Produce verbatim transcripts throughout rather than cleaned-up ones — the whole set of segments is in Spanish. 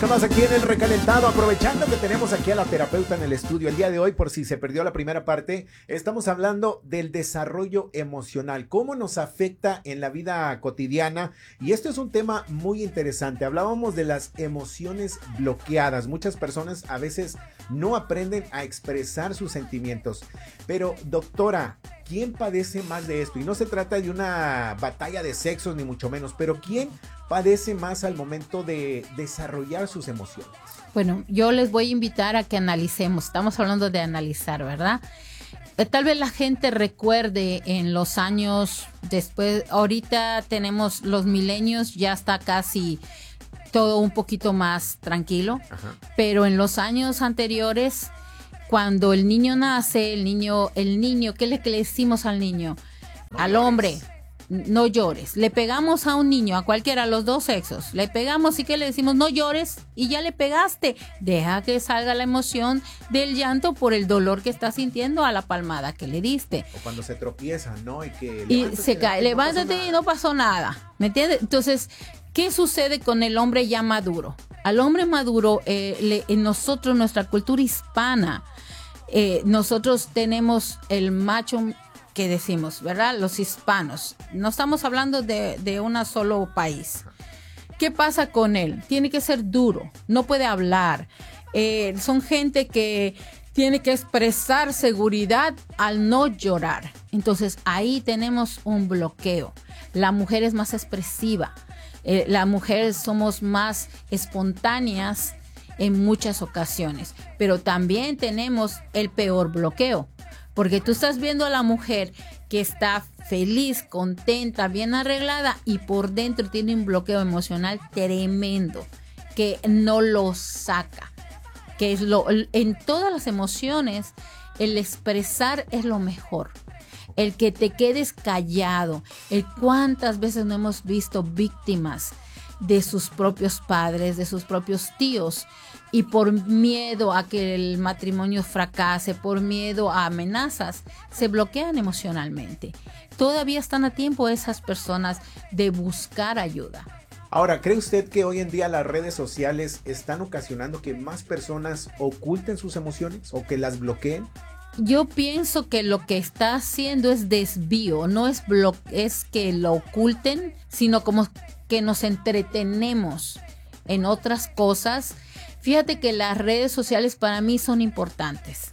con más aquí en El Recalentado, aprovechando que tenemos aquí a la terapeuta en el estudio. El día de hoy, por si se perdió la primera parte, estamos hablando del desarrollo emocional, cómo nos afecta en la vida cotidiana, y esto es un tema muy interesante. Hablábamos de las emociones bloqueadas. Muchas personas a veces no aprenden a expresar sus sentimientos. Pero, doctora, ¿quién padece más de esto? Y no se trata de una batalla de sexos, ni mucho menos, pero ¿quién padece más al momento de desarrollar sus emociones? Bueno, yo les voy a invitar a que analicemos. Estamos hablando de analizar, ¿verdad? Eh, tal vez la gente recuerde en los años después, ahorita tenemos los milenios, ya está casi todo un poquito más tranquilo. Ajá. Pero en los años anteriores, cuando el niño nace, el niño, el niño, ¿qué le, qué le decimos al niño? No al llores. Hombre, no llores. Le pegamos a un niño, a cualquiera, a los dos sexos. Le pegamos y ¿qué le decimos? No llores, y ya le pegaste. Deja que salga la emoción del llanto por el dolor que está sintiendo a la palmada que le diste. O cuando se tropieza, ¿no? Y que y se cae, no levántate y no pasó nada. ¿Me entiendes? Entonces, ¿qué sucede con el hombre ya maduro? Al hombre maduro, eh, le, en nosotros, nuestra cultura hispana, eh, nosotros tenemos el macho que decimos, ¿verdad? Los hispanos. No estamos hablando de, de un solo país. ¿Qué pasa con él? Tiene que ser duro, no puede hablar. Eh, son gente que tiene que expresar seguridad al no llorar. Entonces, ahí tenemos un bloqueo. La mujer es más expresiva. Eh, las mujeres somos más espontáneas en muchas ocasiones, pero también tenemos el peor bloqueo, porque tú estás viendo a la mujer que está feliz, contenta, bien arreglada, y por dentro tiene un bloqueo emocional tremendo que no lo saca, que es lo, en todas las emociones el expresar es lo mejor. El que te quedes callado. El cuántas veces no hemos visto víctimas de sus propios padres, de sus propios tíos, y por miedo a que el matrimonio fracase, por miedo a amenazas, se bloquean emocionalmente. Todavía están a tiempo esas personas de buscar ayuda. Ahora, ¿cree usted que hoy en día las redes sociales están ocasionando que más personas oculten sus emociones o que las bloqueen? Yo pienso que lo que está haciendo es desvío, no es, blo- es que lo oculten, sino como que nos entretenemos en otras cosas. Fíjate que las redes sociales para mí son importantes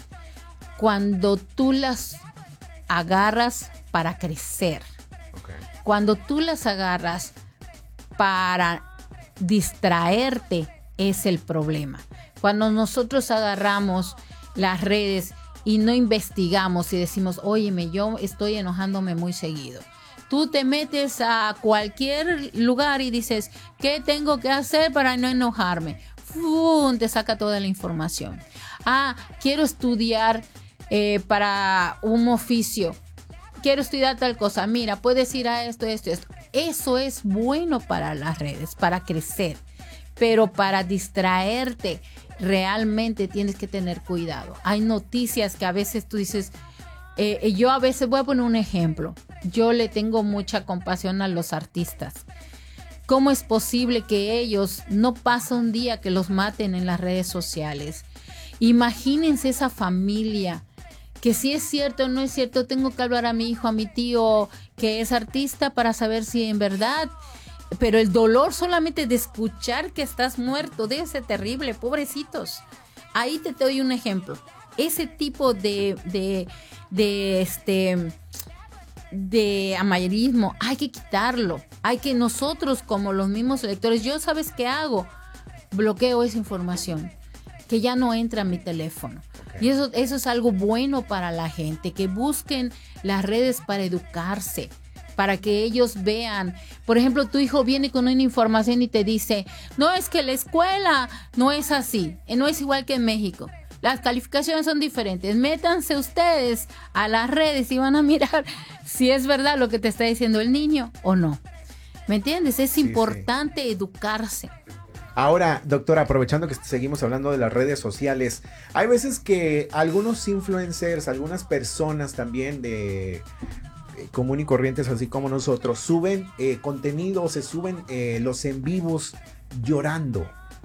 cuando tú las agarras para crecer, okay. Cuando tú las agarras para distraerte es el problema. Cuando nosotros agarramos las redes y no investigamos y decimos, óyeme, yo estoy enojándome muy seguido. Tú te metes a cualquier lugar y dices, ¿qué tengo que hacer para no enojarme? ¡Fum! Te saca toda la información. Ah, quiero estudiar eh, para un oficio. Quiero estudiar tal cosa. Mira, puedes ir a esto, esto, esto. Eso es bueno para las redes, para crecer. Pero para distraerte, realmente tienes que tener cuidado. Hay noticias que a veces tú dices, eh, yo a veces voy a poner un ejemplo. Yo le tengo mucha compasión a los artistas. ¿Cómo es posible que ellos no pasa un día que los maten en las redes sociales? Imagínense esa familia, que si es cierto o no es cierto, tengo que hablar a mi hijo, a mi tío que es artista para saber si en verdad... Pero el dolor solamente de escuchar que estás muerto debe ser terrible, pobrecitos. Ahí te doy un ejemplo. Ese tipo de, de, de, este, de amarillismo hay que quitarlo. Hay que nosotros como los mismos lectores, yo ¿sabes qué hago? Bloqueo esa información que ya no entra a mi teléfono. Okay. Y eso, eso es algo bueno para la gente, que busquen las redes para educarse, para que ellos vean. Por ejemplo, tu hijo viene con una información y te dice, no, es que la escuela no es así, no es igual que en México. Las calificaciones son diferentes. Métanse ustedes a las redes y van a mirar si es verdad lo que te está diciendo el niño o no. ¿Me entiendes? Es sí, importante sí. educarse. Ahora, doctora, aprovechando que seguimos hablando de las redes sociales, hay veces que algunos influencers, algunas personas también de... común y corrientes así como nosotros suben eh, contenido, se suben eh, los en vivos llorando.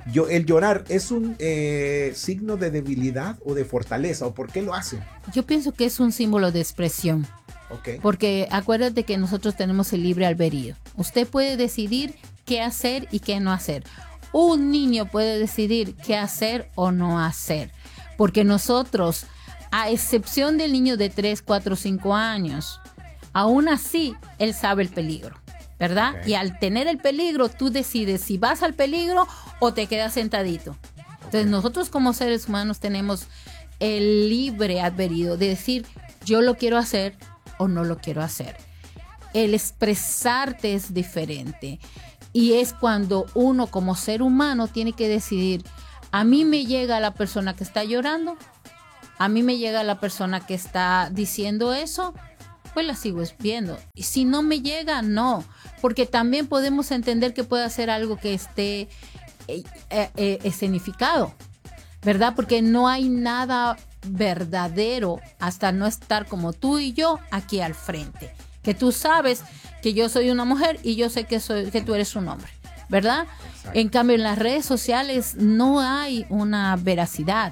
Yo, el llorar es un eh, signo de debilidad o de fortaleza, ¿o por qué lo hacen? Yo pienso que es un símbolo de expresión. Okay. Porque acuérdate que nosotros tenemos el libre albedrío. Usted puede decidir qué hacer y qué no hacer. Un niño puede decidir qué hacer o no hacer. Porque nosotros, a excepción del niño de tres, cuatro, cinco años, aún así, él sabe el peligro, ¿verdad? Okay. Y al tener el peligro, tú decides si vas al peligro o te quedas sentadito. Okay. Entonces, nosotros como seres humanos tenemos el libre albedrío de decir, yo lo quiero hacer o no lo quiero hacer. El expresarte es diferente. Y es cuando uno como ser humano tiene que decidir, a mí me llega la persona que está llorando, a mí me llega la persona que está diciendo eso, pues la sigo viendo. Y si no me llega, no. Porque también podemos entender que puede hacer algo que esté eh, eh, escenificado, ¿verdad? Porque no hay nada verdadero hasta no estar como tú y yo aquí al frente. Que tú sabes que yo soy una mujer y yo sé que, soy, que tú eres un hombre, ¿verdad? Exacto. En cambio, en las redes sociales no hay una veracidad.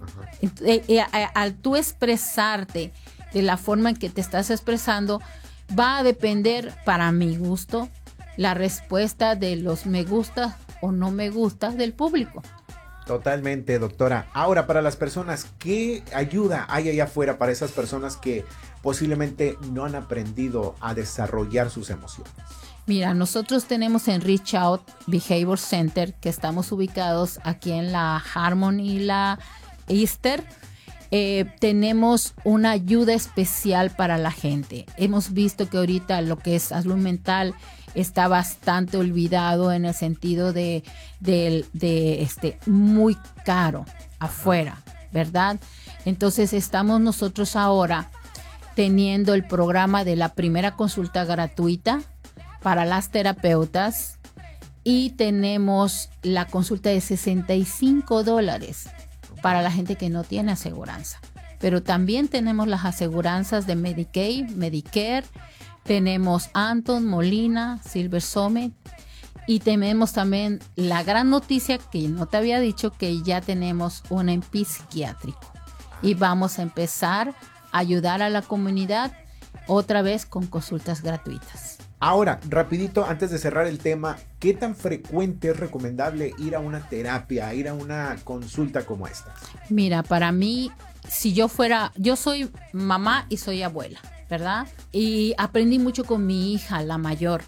Eh, eh, al tú expresarte de la forma en que te estás expresando, va a depender, para mi gusto, la respuesta de los me gusta o no me gusta del público. Totalmente, doctora. Ahora, para las personas, ¿qué ayuda hay allá afuera para esas personas que posiblemente no han aprendido a desarrollar sus emociones? Mira, nosotros tenemos en Reach Out Behavior Center, que estamos ubicados aquí en la Harmon y la Easter. Eh, tenemos una ayuda especial para la gente. Hemos visto que ahorita lo que es salud mental está bastante olvidado en el sentido de, de, de este, muy caro afuera, ¿verdad? Entonces estamos nosotros ahora teniendo el programa de la primera consulta gratuita para las terapeutas y tenemos la consulta de sesenta y cinco dólares para la gente que no tiene aseguranza. Pero también tenemos las aseguranzas de Medicaid, Medicare, tenemos Anton, Molina, Silver Summit y tenemos también la gran noticia que no te había dicho, que ya tenemos un E M P I psiquiátrico y vamos a empezar a ayudar a la comunidad otra vez con consultas gratuitas. Ahora, rapidito, antes de cerrar el tema, ¿qué tan frecuente es recomendable ir a una terapia, ir a una consulta como esta? Mira, para mí, si yo fuera, yo soy mamá y soy abuela, ¿verdad? Y aprendí mucho con mi hija, la mayor.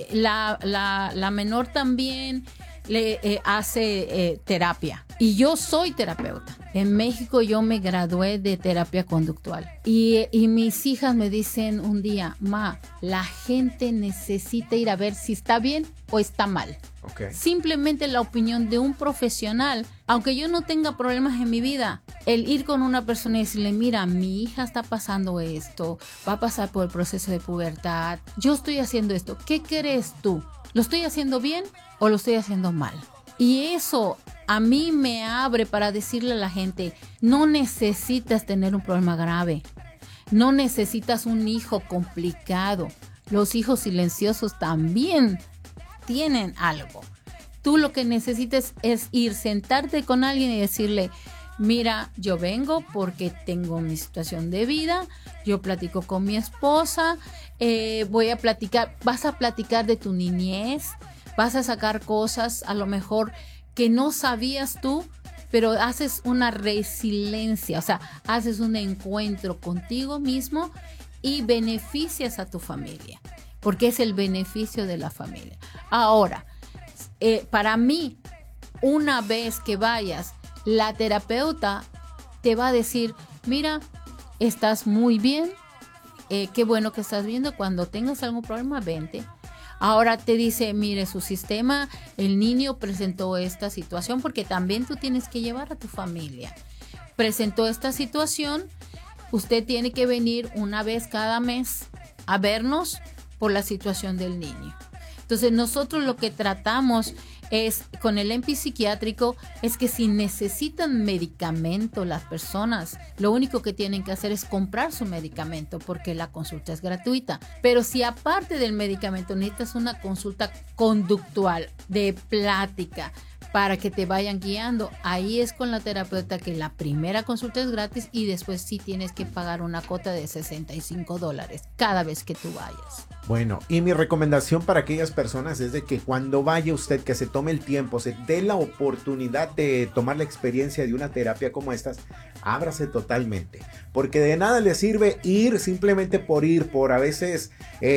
La, la, la menor también le eh, hace eh, terapia. Y yo soy terapeuta. En México yo me gradué de terapia conductual. Y, y mis hijas me dicen un día, ma, la gente necesita ir a ver si está bien o está mal. Okay. Simplemente la opinión de un profesional, aunque yo no tenga problemas en mi vida, el ir con una persona y decirle, mira, mi hija está pasando esto, va a pasar por el proceso de pubertad, yo estoy haciendo esto, ¿qué crees tú? ¿Lo estoy haciendo bien o lo estoy haciendo mal? Y eso a mí me abre para decirle a la gente, no necesitas tener un problema grave, no necesitas un hijo complicado, los hijos silenciosos también tienen algo. Tú lo que necesitas es ir, sentarte con alguien y decirle, mira, yo vengo porque tengo mi situación de vida, yo platico con mi esposa, eh, voy a platicar, vas a platicar de tu niñez, vas a sacar cosas a lo mejor que no sabías tú, pero haces una resiliencia, o sea, haces un encuentro contigo mismo y beneficias a tu familia, porque es el beneficio de la familia. Ahora, eh, para mí, una vez que vayas, la terapeuta te va a decir, mira, estás muy bien, eh, qué bueno que estás viendo, cuando tengas algún problema, vente. Ahora te dice, mire, su sistema, el niño presentó esta situación, porque también tú tienes que llevar a tu familia. Presentó esta situación, usted tiene que venir una vez cada mes a vernos por la situación del niño. Entonces nosotros lo que tratamos es, con el E M P I psiquiátrico, es que si necesitan medicamento las personas, lo único que tienen que hacer es comprar su medicamento, porque la consulta es gratuita. Pero si aparte del medicamento necesitas una consulta conductual, de plática, para que te vayan guiando. Ahí es con la terapeuta que la primera consulta es gratis y después sí tienes que pagar una cuota de sesenta y cinco dólares cada vez que tú vayas. Bueno, y mi recomendación para aquellas personas es de que cuando vaya usted, que se tome el tiempo, se dé la oportunidad de tomar la experiencia de una terapia como estas, ábrase totalmente, porque de nada le sirve ir simplemente por ir, por a veces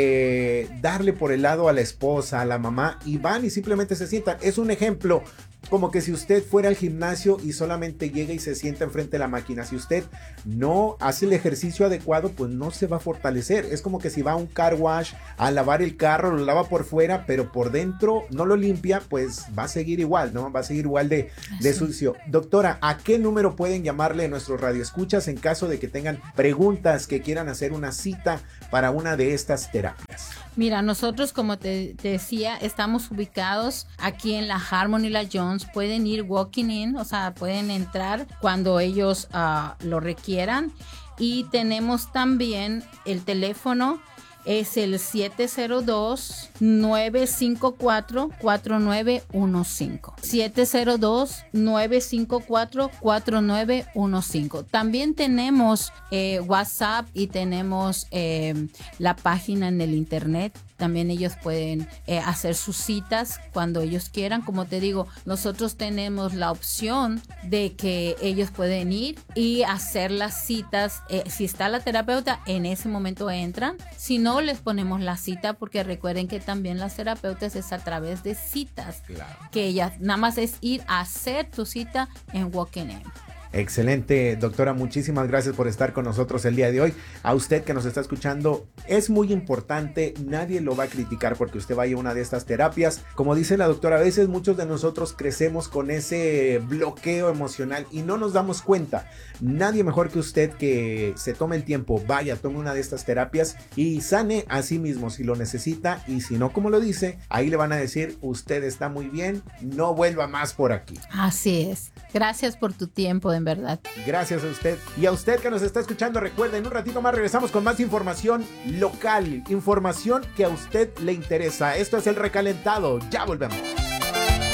eh, darle por el lado a la esposa, a la mamá, y van y simplemente se sientan. Es un ejemplo como que si usted fuera al gimnasio y solamente llega y se sienta enfrente de la máquina. Si usted no hace el ejercicio adecuado, pues no se va a fortalecer. Es como que si va a un car wash a lavar el carro, lo lava por fuera, pero por dentro no lo limpia, pues va a seguir igual, ¿no? Va a seguir igual de, de sucio. Doctora, ¿a qué número pueden llamarle nuestros radioescuchas en caso de que tengan preguntas, que quieran hacer una cita para una de estas terapias? Mira, nosotros, como te, te decía, estamos ubicados aquí en la Harmon y la Jones. Pueden ir walking in, o sea, pueden entrar cuando ellos uh, lo requieran. Y tenemos también el teléfono, es el siete cero dos, nueve cinco cuatro, cuatro nueve uno cinco. siete cero dos, nueve cinco cuatro, cuatro nueve uno cinco. También tenemos eh, WhatsApp y tenemos eh, la página en el internet. También ellos pueden eh, hacer sus citas cuando ellos quieran. Como te digo, nosotros tenemos la opción de que ellos pueden ir y hacer las citas. Eh, si está la terapeuta, en ese momento entran. Si no, les ponemos la cita, porque recuerden que también las terapeutas es a través de citas. Claro. Que ellas nada más es ir a hacer tu cita en Walking In. Excelente, doctora, muchísimas gracias por estar con nosotros el día de hoy. A usted que nos está escuchando, es muy importante, nadie lo va a criticar porque usted vaya a una de estas terapias. Como dice la doctora, a veces muchos de nosotros crecemos con ese bloqueo emocional y no nos damos cuenta. Nadie mejor que usted que se tome el tiempo, vaya, tome una de estas terapias y sane a sí mismo si lo necesita, y si no, como lo dice, ahí le van a decir, usted está muy bien, no vuelva más por aquí. Así es. Gracias por tu tiempo, en verdad. Gracias a usted. Y a usted que nos está escuchando, recuerden, un ratito más regresamos con más información local, información que a usted le interesa. Esto es El Recalentado. Ya volvemos.